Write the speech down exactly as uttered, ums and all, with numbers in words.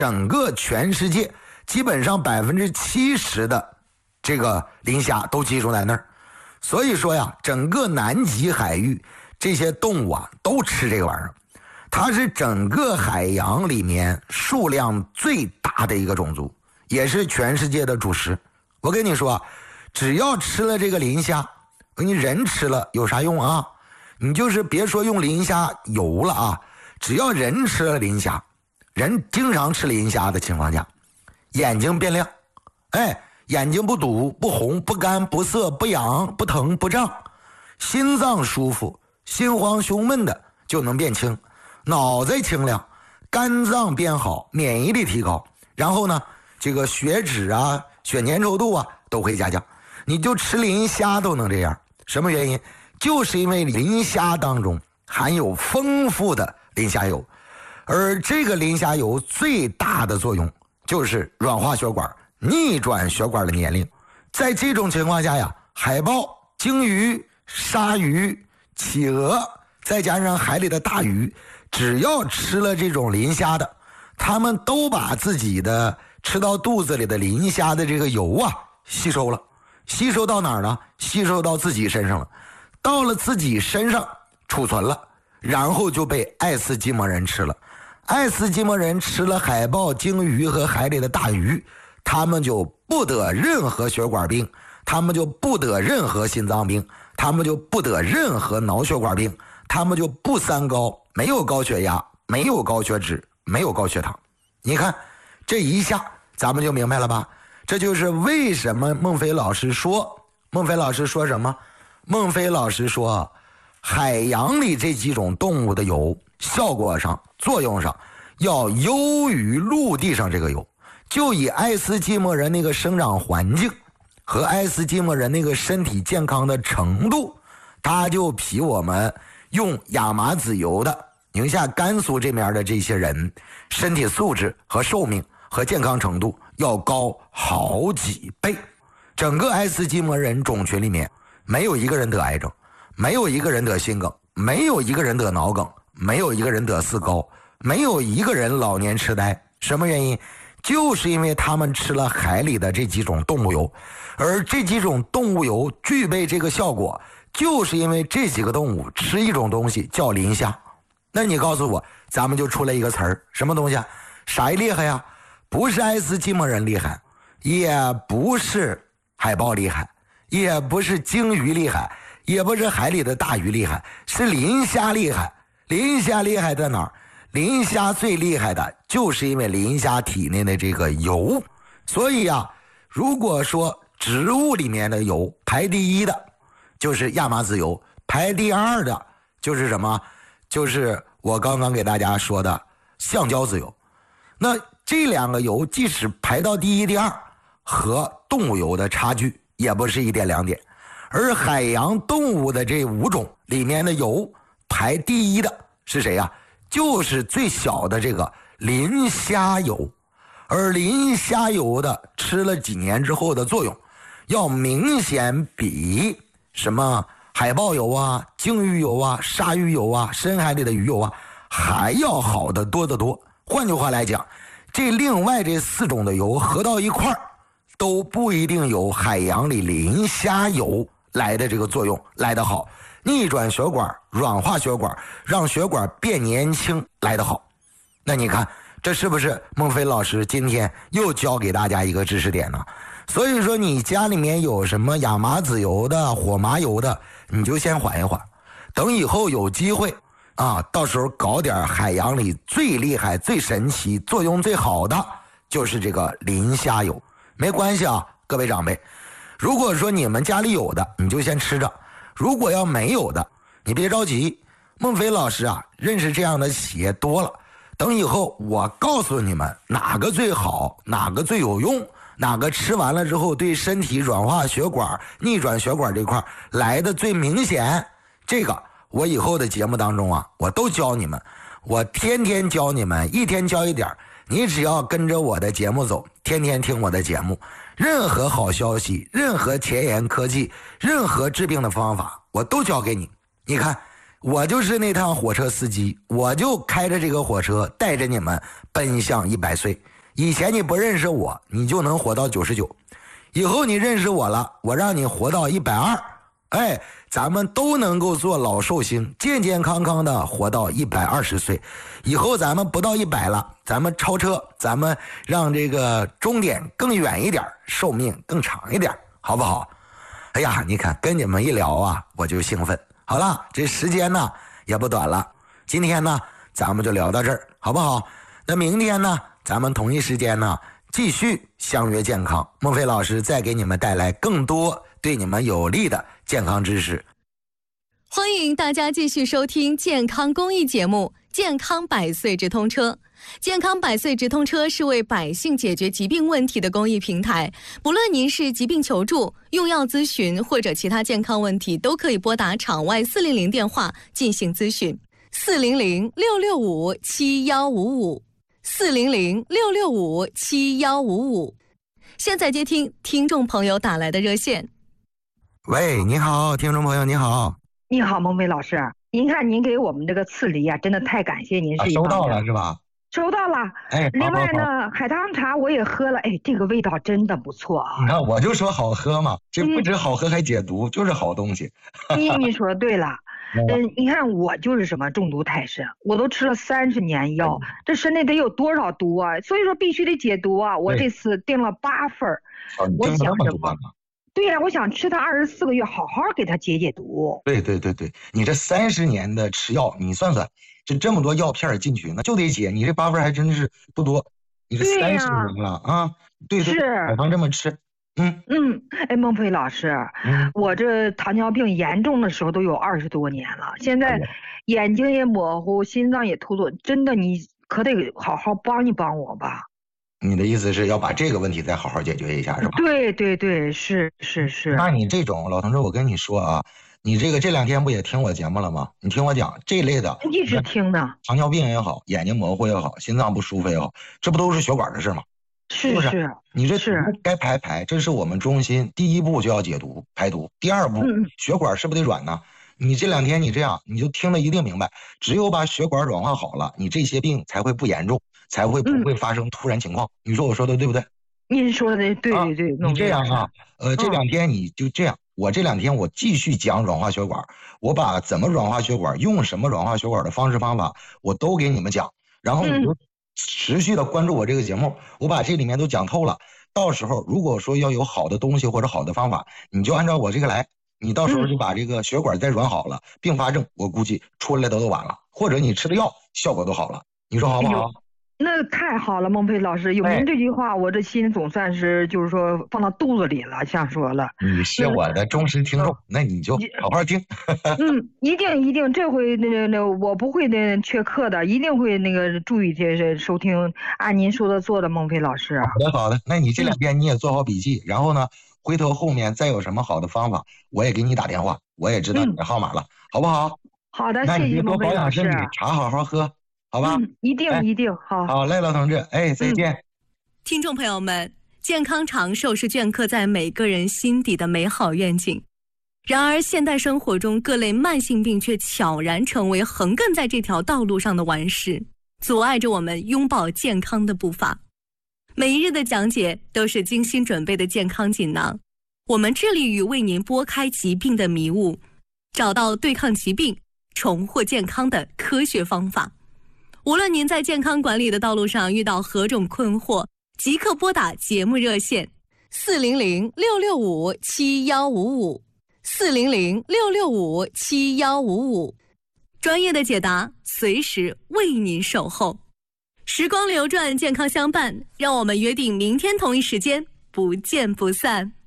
整个全世界基本上百分之七十的这个磷虾都集中在那儿。所以说呀，整个南极海域这些动物啊都吃这个玩意儿，它是整个海洋里面数量最大的一个种族，也是全世界的主食。我跟你说，只要吃了这个磷虾，你人吃了有啥用啊？你就是别说用磷虾油了啊，只要人吃了磷虾，人经常吃磷虾的情况下，眼睛变亮，哎，眼睛不堵不红不干不涩不痒不疼不胀，心脏舒服，心慌胸闷的就能变轻，脑袋清亮，肝脏变好，免疫力提高，然后呢这个血脂啊血粘稠度啊都会下降。你就吃磷虾都能这样，什么原因？就是因为磷虾当中含有丰富的磷虾油，而这个磷虾油最大的作用就是软化血管，逆转血管的年龄。在这种情况下呀，海豹、鲸鱼、鲨鱼、企鹅，再加上海里的大鱼，只要吃了这种磷虾的，他们都把自己的吃到肚子里的磷虾的这个油啊吸收了，吸收到哪儿呢？吸收到自己身上了，到了自己身上储存了，然后就被爱斯基摩人吃了。爱斯基摩人吃了海豹、鲸鱼和海里的大鱼，他们就不得任何血管病，他们就不得任何心脏病，他们就不得任何脑血管病，他们就不三高，没有高血压，没有高血脂，没有高血糖。你看这一下咱们就明白了吧？这就是为什么孟非老师说，孟非老师说什么？孟非老师说，海洋里这几种动物的油效果上作用上要优于陆地上这个油。就以爱斯基摩人那个生长环境和爱斯基摩人那个身体健康的程度，他就比我们用亚麻籽油的宁夏甘肃这边的这些人身体素质和寿命和健康程度要高好几倍。整个爱斯基摩人种群里面没有一个人得癌症，没有一个人得心梗，没有一个人得脑梗，没有一个人得四高，没有一个人老年痴呆。什么原因？就是因为他们吃了海里的这几种动物油，而这几种动物油具备这个效果，就是因为这几个动物吃一种东西叫磷虾。那你告诉我，咱们就出来一个词儿，什么东西啊？谁厉害呀？不是爱斯基摩人厉害，也不是海豹厉害，也不是鲸鱼厉害，也不是海里的大鱼厉害，是磷虾厉害。磷虾厉害在哪儿？磷虾最厉害的就是因为磷虾体内的这个油。所以啊，如果说植物里面的油排第一的就是亚麻籽油，排第二的就是什么？就是我刚刚给大家说的橡胶籽油。那这两个油即使排到第一第二，和动物油的差距也不是一点两点。而海洋动物的这五种里面的油排第一的是谁呀？就是最小的这个磷虾油。而磷虾油的吃了几年之后的作用，要明显比什么海豹油啊、鲸鱼油啊、鲨鱼油啊、深海里的鱼油啊还要好得多得多。换句话来讲，这另外这四种的油合到一块儿，都不一定有海洋里磷虾油来的这个作用来得好，逆转血管、软化血管，让血管变年轻来得好。那你看这是不是孟非老师今天又教给大家一个知识点呢？所以说你家里面有什么亚麻籽油的、火麻油的，你就先缓一缓，等以后有机会啊，到时候搞点海洋里最厉害、最神奇、作用最好的，就是这个磷虾油。没关系啊，各位长辈，如果说你们家里有的，你就先吃着；如果要没有的，你别着急。孟非老师啊，认识这样的企业多了，等以后我告诉你们哪个最好，哪个最有用，哪个吃完了之后对身体软化血管、逆转血管这块来的最明显，这个我以后的节目当中啊，我都教你们，我天天教你们，一天教一点，你只要跟着我的节目走，天天听我的节目，任何好消息，任何前沿科技，任何治病的方法，我都教给你。你看，我就是那趟火车司机，我就开着这个火车带着你们奔向一百岁。 以前你不认识我，你就能活到九十九；以后你认识我了，我让你活到一百二。哎，咱们都能够做老寿星，健健康康的活到一百二十岁。以后咱们不到一百了，咱们超车，咱们让这个终点更远一点，寿命更长一点，好不好？哎呀，你看跟你们一聊啊，我就兴奋。好了，这时间呢也不短了，今天呢咱们就聊到这儿，好不好？那明天呢，咱们同一时间呢继续相约健康，孟非老师再给你们带来更多对你们有利的健康知识。 欢迎大家继续收听健康公益节目《健康百岁直通车》。健康百岁直通车是为百姓解决疾病问题的公益平台，不论您是疾病求助、用药咨询或者其他健康问题，都可以拨打场外四零零电话进行咨询。四零零六六五七幺五五，四零零六六五七幺五五。现在接听听众朋友打来的热线。 喂，你好，听众朋友，你好。 你好，孟非老师，您看您给我们这个刺梨啊，真的太感谢您是一、 啊、收到了是吧？ 收到了。 哎， 另外呢，海棠茶我也喝了，哎，这个味道真的不错啊。 你看，我就说好喝嘛，这不止好喝还解毒，嗯、就是好东西。 你你说对了。嗯，你看我就是什么中毒太深，我都吃了三十年药，嗯、这身体得有多少毒啊？所以说必须得解毒啊！我这次订了八份儿， 哦、 我想什么？对呀、啊，我想吃它二十四个月，好好给它解解毒。 对对对对，你这三十年的吃药，你算算，这这么多药片进去，那就得解。你这八份还真是不多，你这三十年了啊！对对，海棠这么吃。嗯嗯，哎，孟非老师，嗯、我这糖尿病严重的时候都有二十多年了，现在眼睛也模糊，心脏也突突，真的你可得好好帮一帮我吧。 你的意思是要把这个问题再好好解决一下是吧？ 对对对，是是是。 那你这种老同志，我跟你说啊，你这个这两天不也听我节目了吗？你听我讲这类的， 一直听的， 糖尿病也好，眼睛模糊也好，心脏不舒服也好，这不都是血管的事吗？ 是不是？你这毒该排排，这是我们中心第一步就要解毒排毒，第二步、嗯、血管是不是得软呢？你这两天你这样，你就听了一定明白，只有把血管软化好了，你这些病才会不严重，才会不会发生突然情况。嗯、你说我说的对不对？ 您说的对对对对。 啊、你这样啊，呃，这两天你就这样，嗯、我这两天我继续讲软化血管，我把怎么软化血管，用什么软化血管的方式方法，我都给你们讲，然后你就持续的关注我这个节目，我把这里面都讲透了。到时候如果说要有好的东西或者好的方法，你就按照我这个来。你到时候就把这个血管再软好了，嗯、并发症我估计出来的都晚了，或者你吃的药效果都好了，你说好不好？ 那太好了，孟非老师，有您这句话，哎、我这心总算是就是说放到肚子里了，像说了。 你是我的忠实听众，嗯、那你就好好听。 嗯，一定一定，这回那个那我不会那缺课的，一定会那个注意这收听，按您说的做的，孟非老师。 好的好的，那你这两天你也做好笔记，嗯、然后呢？回头后面再有什么好的方法，我也给你打电话，我也知道你的号码了，嗯、好不好？ 好的， 那你谢谢多保养身体，茶好好喝，好吧？ 嗯、一定、哎、一定好。 好嘞，老同志，哎，再见。嗯、 听众朋友们，健康长寿是镌刻在每个人心底的美好愿景。然而，现代生活中各类慢性病却悄然成为横亘在这条道路上的顽石，阻碍着我们拥抱健康的步伐。每一日的讲解都是精心准备的健康锦囊，我们致力于为您拨开疾病的迷雾，找到对抗疾病、重获健康的科学方法。无论您在健康管理的道路上遇到何种困惑，即刻拨打节目热线四零零六六五七幺五五，四零零六六五七幺五五，专业的解答随时为您守候。时光流转，健康相伴，让我们约定明天同一时间不见不散。